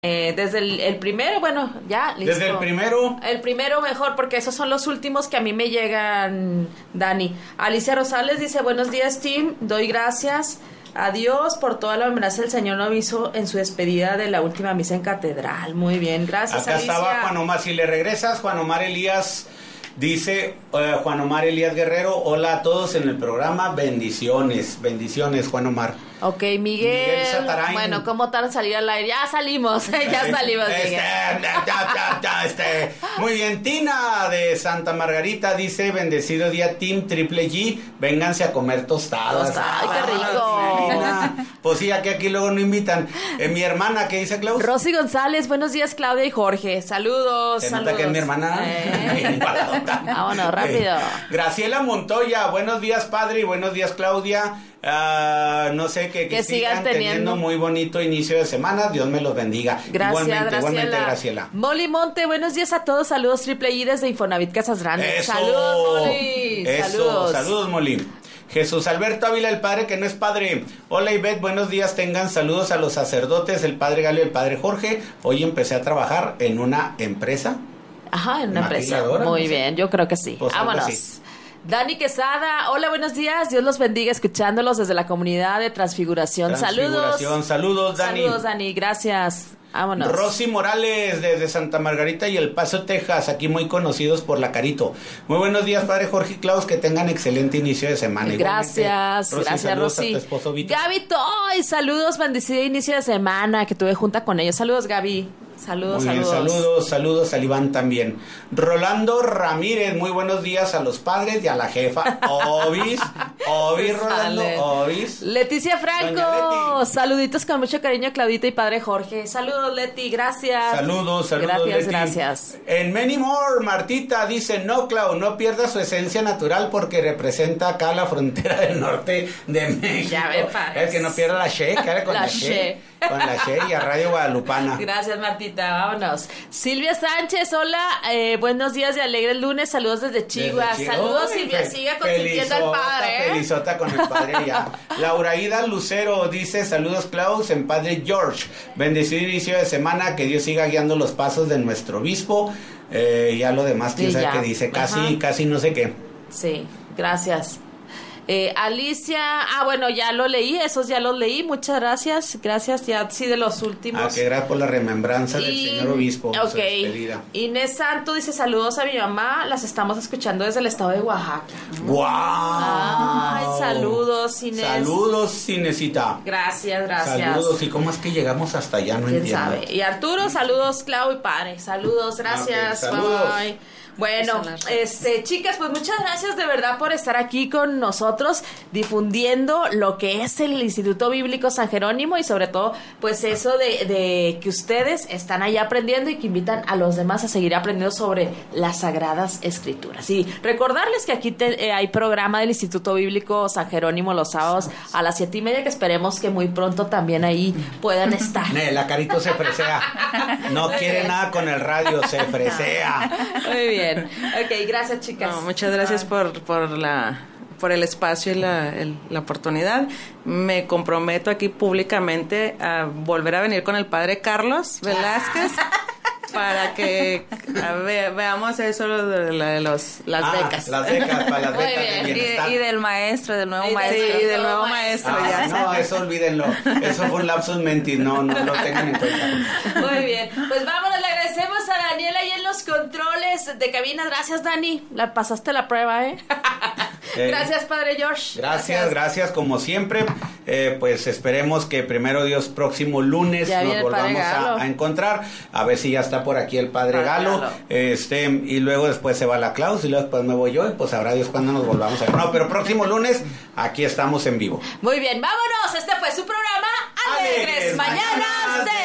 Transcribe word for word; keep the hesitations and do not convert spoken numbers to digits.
Eh, desde el, el primero, bueno, ya, listo. Desde el primero. El primero mejor, porque esos son los últimos que a mí me llegan, Dani. Alicia Rosales dice, buenos días, Tim, doy gracias a Dios por toda la amenaza del Señor nos hizo en su despedida de la última misa en catedral. Muy bien, gracias, Acá Alicia. estaba Juan Omar, si le regresas, Juan Omar Elías dice, uh, Juan Omar Elías Guerrero, hola a todos en el programa, bendiciones, bendiciones, Juan Omar. Ok, Miguel, Miguel Satarain. Bueno, ¿cómo tal salir al aire? Ya salimos, ya salimos, este, Miguel. Ya, ya, ya, este. Muy bien, Tina de Santa Margarita dice, bendecido día, Team Triple G, vénganse a comer tostadas. Tostadas, ay, qué rico. Tina. Pues sí, aquí, aquí luego no invitan. Eh, mi hermana, ¿qué dice Klaus? Rosy González, buenos días, Claudia y Jorge, saludos. ¿Se saludos. nota que es mi hermana? Eh. Vámonos, rápido. Eh, Graciela Montoya, buenos días, padre, y buenos días, Claudia. Uh, no sé, que, que, que sigan, sigan teniendo. teniendo muy bonito inicio de semana, Dios me los bendiga. Gracias, igualmente, Graciela. igualmente, Graciela. Molly Monte, buenos días a todos, saludos Triple I desde Infonavit Casas Grandes. Eso, saludos, Molly. Eso, saludos. saludos, Molly. Jesús Alberto Ávila, el padre que no es padre. Hola, Ivette, buenos días, tengan saludos a los sacerdotes, el padre Galo y el padre Jorge. Hoy empecé a trabajar en una empresa. Ajá, en una empresa. Muy no sé. bien, yo creo que sí. Pues vámonos. Dani Quesada, hola, buenos días, Dios los bendiga escuchándolos desde la comunidad de Transfiguración. Transfiguración. Saludos. Saludos, Dani. Saludos, Dani, gracias. Vámonos. Rosy Morales desde Santa Margarita y El Paso, Texas, aquí muy conocidos por la Carito. Muy buenos días, padre Jorge y Klaus, que tengan excelente inicio de semana. Gracias, Rosy, gracias, Rosy. Gaby Toy, saludos, bendecido inicio de semana, que tuve junta con ellos. Saludos, Gaby. Saludos, muy bien, saludos. Saludos, saludos al Iván también. Rolando Ramírez, muy buenos días a los padres y a la jefa. Obis, Obis, Rolando, Obis. Leticia Franco, saluditos con mucho cariño, Claudita y padre Jorge. Saludos, Leti, gracias. Saludos, saludos, Gracias, Leti. gracias. En Many More, Martita dice, no, Clau, no pierda su esencia natural porque representa acá la frontera del norte de México. Ya ve, padre. Es que no pierda la She, que era con la, la She. she. Con la She y a Radio Guadalupana. Gracias, Martita. Vámonos. Silvia Sánchez, hola, eh, buenos días de alegre lunes, saludos desde Chihuahua. Desde saludos, Uy, Silvia, fe, siga consintiendo al padre. ¿eh? Felizota con el padre ya. Lauraída Lucero dice, saludos, Klaus, en padre George. Bendecido inicio de semana, que Dios siga guiando los pasos de nuestro obispo. Eh, ya lo demás, quién sabe qué dice, casi, Ajá. casi no sé qué. Sí, gracias. Eh, Alicia, ah bueno, ya lo leí, esos ya los leí, muchas gracias, gracias, ya sí de los últimos. Ah, que gracias por la remembranza y, del señor obispo. Ok, Inés Santo dice saludos a mi mamá, las estamos escuchando desde el estado de Oaxaca. ¡Wow! Ay, saludos, Inés. Saludos, Inesita. Gracias, gracias. Saludos, ¿y cómo es que llegamos hasta allá? No ¿Quién entiendo. sabe? Y Arturo, saludos, Clau y padre, saludos, gracias, okay, saludos. Bye. Bueno, este, chicas, pues muchas gracias de verdad por estar aquí con nosotros difundiendo lo que es el Instituto Bíblico San Jerónimo y sobre todo, pues eso de, de que ustedes están ahí aprendiendo y que invitan a los demás a seguir aprendiendo sobre las Sagradas Escrituras. Y recordarles que aquí te, eh, hay programa del Instituto Bíblico San Jerónimo los sábados a las siete y media, que esperemos que muy pronto también ahí puedan estar. Ne, la Carito se fresea. No muy quiere bien. Nada con el radio, se fresea. Muy bien. Ok, gracias, chicas. No, muchas gracias por, por la por el espacio y la, el, la oportunidad. Me comprometo aquí públicamente a volver a venir con el padre Carlos Velázquez para que ve, veamos eso de, la, de los las ah, becas. Las becas, para las Muy becas bien. de bienestar. Y, y del maestro, del nuevo y maestro. Sí, y del nuevo maestro. Ah, ya no, eso olvídenlo. Eso fue un lapsus mentis, no, no lo tengan en cuenta. Muy bien, pues vámonos, le agradecemos a Daniela ahí en los controles de cabina. Gracias, Dani, la pasaste la prueba, ¿eh? eh gracias, padre George. Gracias, gracias, gracias como siempre. Eh, pues esperemos que primero Dios próximo lunes ya nos volvamos a, a encontrar. A ver si ya está por aquí el padre, padre Galo. Galo. Este, y luego después se va la Klaus y luego después me voy yo y pues sabrá Dios cuándo nos volvamos a ver. No, pero próximo lunes aquí estamos en vivo. Muy bien, vámonos. Este fue su programa Alegres, Alegres Mañanas de